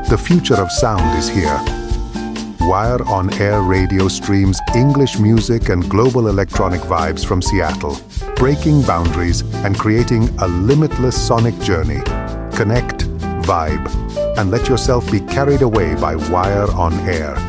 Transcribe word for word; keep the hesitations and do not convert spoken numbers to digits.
The future of sound is here. Wire on Air Radio streams English music and global electronic vibes from Seattle, breaking boundaries and creating a limitless sonic journey. Connect, vibe, and let yourself be carried away by Wire on Air.